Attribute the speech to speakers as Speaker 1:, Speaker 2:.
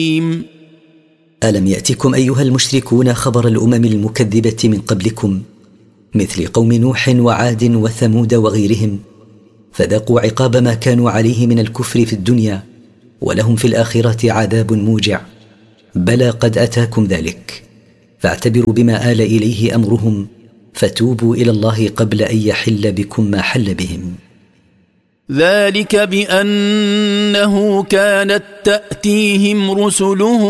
Speaker 1: ألم يأتكم أيها المشركون خبر الأمم المكذبة من قبلكم مثل قوم نوح وعاد وثمود وغيرهم، فذاقوا عقاب ما كانوا عليه من الكفر في الدنيا، ولهم في الآخرة عذاب موجع. بلى قد أتاكم ذلك، فاعتبروا بما آل إليه أمرهم، فتوبوا إلى الله قبل أن يحل بكم ما حل بهم.
Speaker 2: ذلك بأنه كانت تأتيهم رسلهم